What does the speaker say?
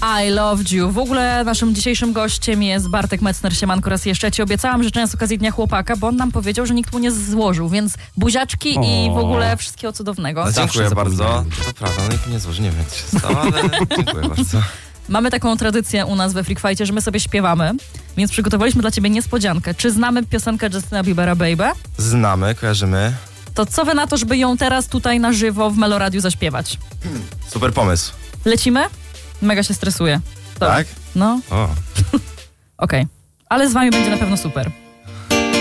I Loved You. W ogóle naszym dzisiejszym gościem jest Bartek Metzner. Siemanko raz jeszcze. Ci obiecałam życzenia z okazji Dnia Chłopaka, bo on nam powiedział, że nikt mu nie złożył, więc buziaczki i w ogóle wszystkiego cudownego. No, dziękuję bardzo. To prawda, no nikt nie złoży, nie wiem co się stało, ale dziękuję bardzo. Mamy taką tradycję u nas we Freak Fightie, że my sobie śpiewamy, więc przygotowaliśmy dla ciebie niespodziankę. Czy znamy piosenkę Justina Biebera Baby? Znamy, kojarzymy. To co wy na to, żeby ją teraz tutaj na żywo w Meloradiu zaśpiewać? Super pomysł. Lecimy? Mega się stresuję. Tak? No, O. okej. Ale z wami będzie na pewno super.